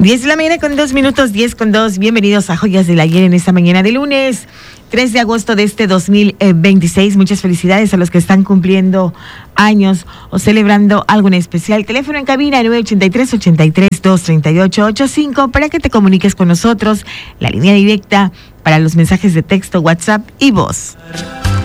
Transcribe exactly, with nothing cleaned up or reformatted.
diez de la mañana con dos minutos, diez con dos. Bienvenidos a Joyas del Ayer en esta mañana de lunes, tres de agosto de este dos mil veintiséis. Muchas felicidades a los que están cumpliendo años o celebrando algo en especial. Teléfono en cabina nueve ocho tres, ocho tres, dos tres ocho ocho cinco para que te comuniques con nosotros. La línea directa para los mensajes de texto, WhatsApp y voz.